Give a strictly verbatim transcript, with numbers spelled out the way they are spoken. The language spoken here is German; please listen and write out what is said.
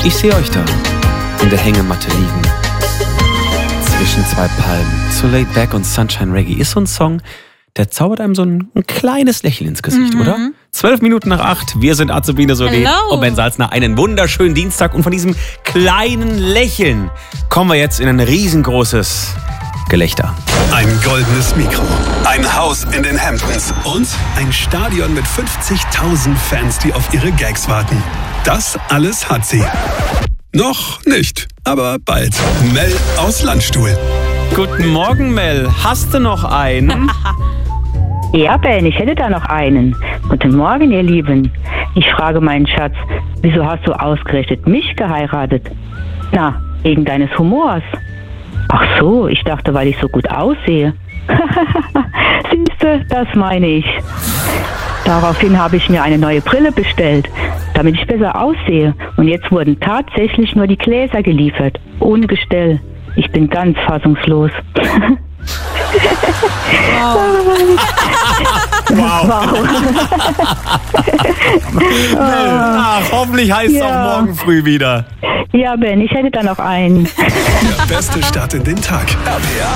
Ich sehe euch da in der Hängematte liegen. Zwischen zwei Palmen. So Laid Back und Sunshine Reggae ist so ein Song, der zaubert einem so ein, ein kleines Lächeln ins Gesicht, mhm. oder? Zwölf Minuten nach acht, wir sind Azubine Solé und Ben Salzner. Einen wunderschönen Dienstag und von diesem kleinen Lächeln kommen wir jetzt in ein riesengroßes Gelächter. Ein goldenes Mikro, ein Haus in den Hamptons und ein Stadion mit fünfzigtausend Fans, die auf ihre Gags warten. Das alles hat sie. Noch nicht, aber bald. Mel aus Landstuhl. Guten Morgen, Mel. Hast du noch einen? Ja, Ben, ich hätte da noch einen. Guten Morgen, ihr Lieben. Ich frage meinen Schatz, wieso hast du ausgerechnet mich geheiratet? Na, wegen deines Humors. Ach so, ich dachte, weil ich so gut aussehe. Siehste, das meine ich. Daraufhin habe ich mir eine neue Brille bestellt, damit ich besser aussehe. Und jetzt wurden tatsächlich nur die Gläser geliefert, ohne Gestell. Ich bin ganz fassungslos. Wow. Wow. Ach, hoffentlich heißt es Ja. auch morgen früh wieder. Ja, Ben, ich hätte da noch einen. Der beste Start in den Tag. R P R